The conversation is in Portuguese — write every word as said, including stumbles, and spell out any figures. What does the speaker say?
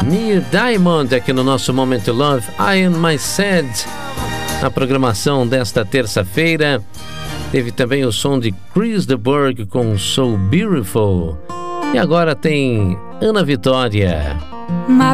Neil Diamond aqui no nosso Momento Love, I Am My Sad. Na programação desta terça-feira teve também o som de Chris de Burgh com So Beautiful. E agora tem Ana Vitória. My